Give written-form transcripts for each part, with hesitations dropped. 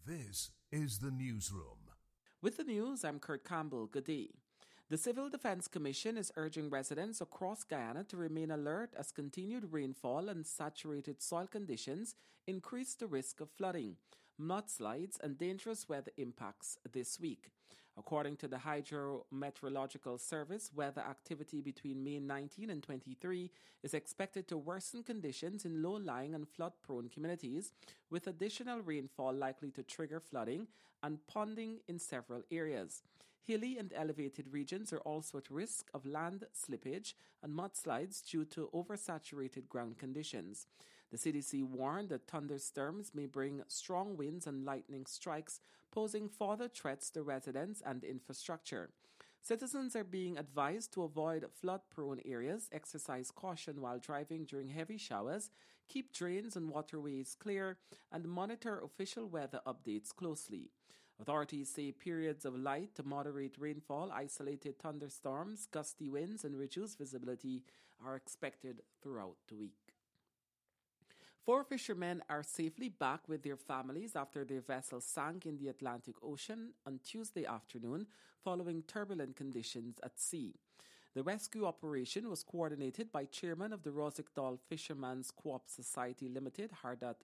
This is the Newsroom. With the news, I'm Kurt Campbell. Good day. The Civil Defense Commission is urging residents across Guyana to remain alert as continued rainfall and saturated soil conditions increase the risk of flooding, mudslides, and dangerous weather impacts this week. According to the Hydrometeorological Service, weather activity between May 19 and 23 is expected to worsen conditions in low-lying and flood-prone communities, with additional rainfall likely to trigger flooding and ponding in several areas. Hilly and elevated regions are also at risk of land slippage and mudslides due to oversaturated ground conditions. The CDC warned that thunderstorms may bring strong winds and lightning strikes, posing further threats to residents and infrastructure. Citizens are being advised to avoid flood-prone areas, exercise caution while driving during heavy showers, keep drains and waterways clear, and monitor official weather updates closely. Authorities say periods of light to moderate rainfall, isolated thunderstorms, gusty winds, and reduced visibility are expected throughout the week. 4 fishermen are safely back with their families after their vessel sank in the Atlantic Ocean on Tuesday afternoon following turbulent conditions at sea. The rescue operation was coordinated by Chairman of the Rossignol Fishermen's Co-op Society Limited, Hardat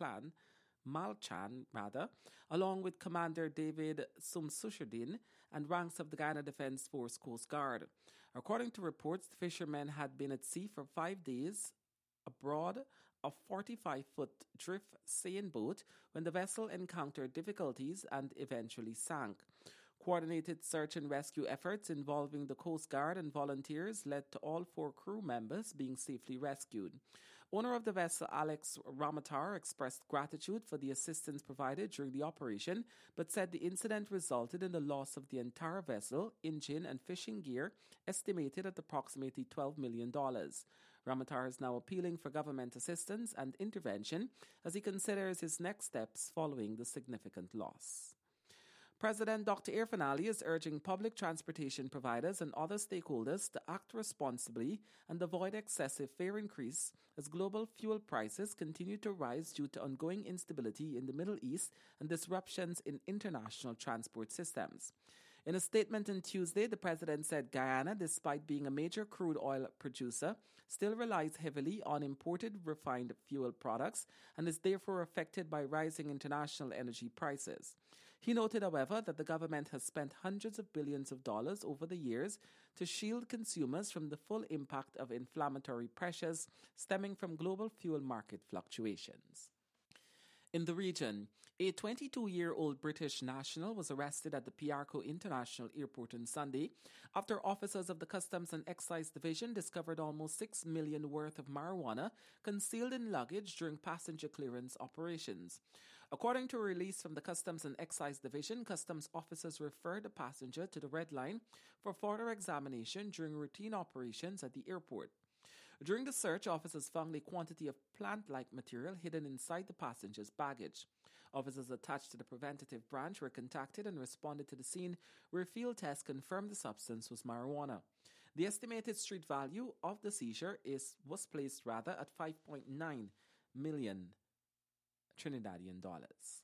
Malchan, along with Commander David Sumsusherdin and ranks of the Guyana Defence Force Coast Guard. According to reports, the fishermen had been at sea for 5 days aboard a 45-foot drift seiling boat when the vessel encountered difficulties and eventually sank. Coordinated search and rescue efforts involving the Coast Guard and volunteers led to all 4 crew members being safely rescued. Owner of the vessel, Alex Ramatar, expressed gratitude for the assistance provided during the operation, but said the incident resulted in the loss of the entire vessel, engine, and fishing gear, estimated at approximately $12 million. Ramatar is now appealing for government assistance and intervention as he considers his next steps following the significant loss. President Dr. Irfaan Ali is urging public transportation providers and other stakeholders to act responsibly and avoid excessive fare increase as global fuel prices continue to rise due to ongoing instability in the Middle East and disruptions in international transport systems. In a statement on Tuesday, the president said Guyana, despite being a major crude oil producer, still relies heavily on imported refined fuel products and is therefore affected by rising international energy prices. He noted, however, that the government has spent hundreds of billions of dollars over the years to shield consumers from the full impact of inflationary pressures stemming from global fuel market fluctuations. In the region, a 22-year-old British national was arrested at the Piarco International Airport on Sunday after officers of the Customs and Excise Division discovered almost $6 million worth of marijuana concealed in luggage during passenger clearance operations. According to a release from the Customs and Excise Division, customs officers referred the passenger to the Red Line for further examination during routine operations at the airport. During the search, officers found a quantity of plant-like material hidden inside the passenger's baggage. Officers attached to the preventative branch were contacted and responded to the scene, where field tests confirmed the substance was marijuana. The estimated street value of the seizure was placed at $5.9 million Trinidadian dollars.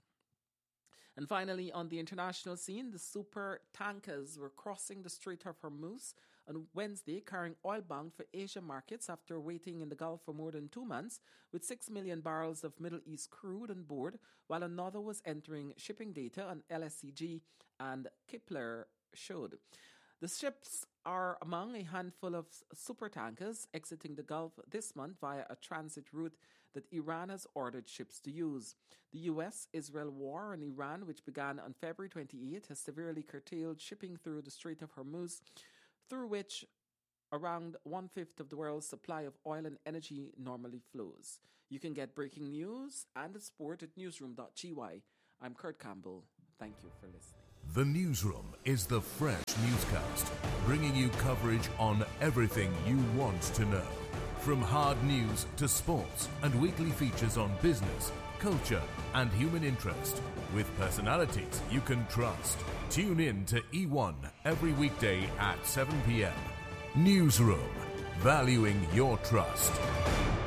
And finally, on the international scene, the super tankers were crossing the Strait of Hormuz on Wednesday, carrying oil bound for Asia markets after waiting in the Gulf for more than 2 months, with 6 million barrels of Middle East crude on board, while another was entering shipping data on LSCG and Kepler showed. The ships are among a handful of supertankers exiting the Gulf this month via a transit route that Iran has ordered ships to use. The U.S.-Israel war in Iran, which began on February 28, has severely curtailed shipping through the Strait of Hormuz, through which around 1/5 of the world's supply of oil and energy normally flows. You can get breaking news and sport at newsroom.gy. I'm Kurt Campbell. Thank you for listening. The Newsroom is the fresh newscast, bringing you coverage on everything you want to know. From hard news to sports and weekly features on business, culture and human interest, with personalities you can trust. Tune in to E1 every weekday at 7 p.m. Newsroom, valuing your trust.